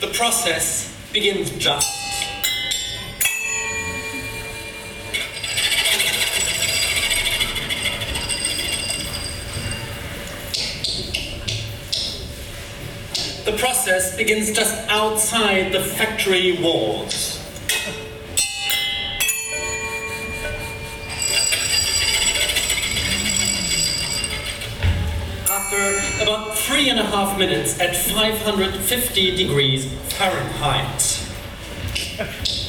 The process begins just. The process begins just outside the factory walls. After about 3.5 minutes at 550 degrees Fahrenheit.